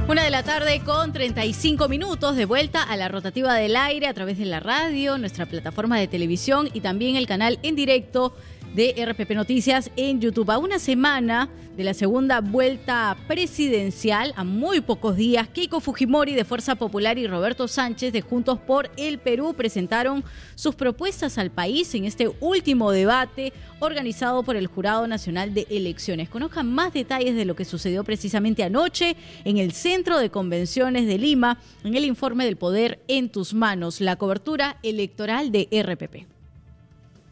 1:35 de vuelta a la rotativa del aire a través de la radio, nuestra plataforma de televisión y también el canal en directo de RPP Noticias en YouTube. A una semana de la segunda vuelta presidencial, a muy pocos días, Keiko Fujimori de Fuerza Popular y Roberto Sánchez de Juntos por el Perú presentaron sus propuestas al país en este último debate organizado por el Jurado Nacional de Elecciones. Conozcan más detalles de lo que sucedió precisamente anoche en el Centro de Convenciones de Lima, en el informe del Poder en tus manos, la cobertura electoral de RPP.